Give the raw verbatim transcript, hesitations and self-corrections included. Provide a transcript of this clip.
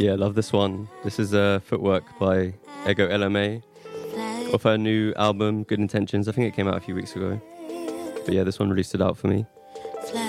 Yeah, I love this one. This is uh, Footwork by Ego L M A off her new album, Good Intentions. I think it came out a few weeks ago. But yeah, this one really stood out for me.